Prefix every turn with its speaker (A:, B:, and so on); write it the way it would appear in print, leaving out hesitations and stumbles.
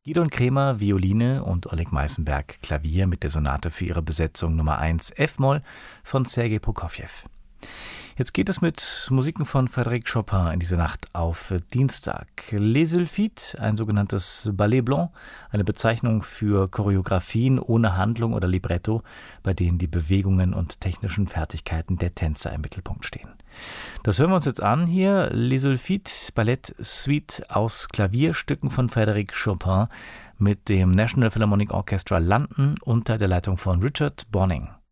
A: Gidon Kremer, Violine und Oleg Meißenberg, Klavier mit der Sonate für ihre Besetzung Nummer 1 F-Moll von Sergei Prokofjew. Jetzt geht es mit Musiken von Frédéric Chopin in diese Nacht auf Dienstag. Les Sylphides, ein sogenanntes Ballet Blanc, eine Bezeichnung für Choreografien ohne Handlung oder Libretto, bei denen die Bewegungen und technischen Fertigkeiten der Tänzer im Mittelpunkt stehen. Das hören wir uns jetzt an hier. Les Sylphides, Ballett Suite aus Klavierstücken von Frédéric Chopin mit dem National Philharmonic Orchestra London unter der Leitung von Richard Bonynge.